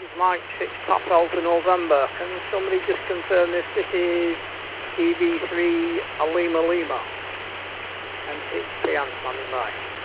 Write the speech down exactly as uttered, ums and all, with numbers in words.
is Mike six Papa for November. Can somebody just confirm if this is E V three Lima Lima? M six P M standing by.